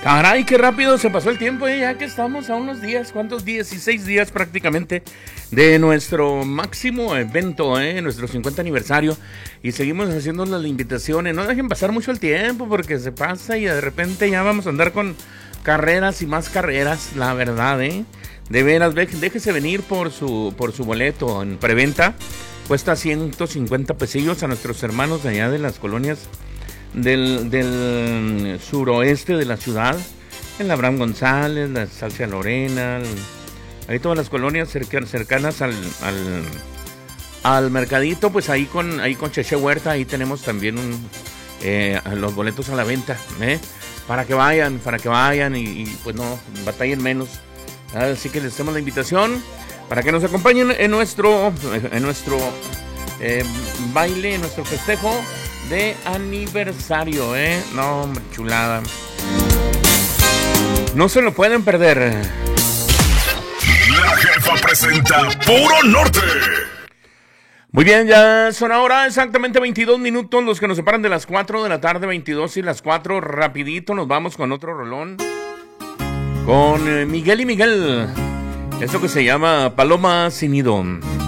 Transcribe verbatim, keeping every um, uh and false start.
Caray, qué rápido se pasó el tiempo, ¿eh? Ya que estamos a unos días, ¿cuántos días? dieciséis días prácticamente de nuestro máximo evento, ¿eh? Nuestro cincuenta aniversario. Y seguimos haciendo las invitaciones. No dejen pasar mucho el tiempo porque se pasa y de repente ya vamos a andar con carreras y más carreras, la verdad, ¿eh? De veras, déjese venir por su, por su boleto en preventa. Cuesta ciento cincuenta pesillos a nuestros hermanos de allá de las colonias Del, del suroeste de la ciudad, en la Abraham González, la Salcia Lorena, el, ahí todas las colonias cerca, cercanas al, al, al mercadito, pues ahí con ahí con Cheche Huerta, ahí tenemos también un, eh, los boletos a la venta, ¿eh? para que vayan, para que vayan y, y pues no, batallen menos. Así que les hacemos la invitación para que nos acompañen en nuestro, en nuestro eh, baile, en nuestro festejo de aniversario, ¿eh? No, hombre, chulada. No se lo pueden perder. La Jefa presenta Puro Norte. Muy bien, ya son ahora exactamente veintidós minutos los que nos separan de las cuatro de la tarde, veintidós y las cuatro. Rapidito nos vamos con otro rolón. Con Miguel y Miguel. Esto que se llama Paloma sin nido.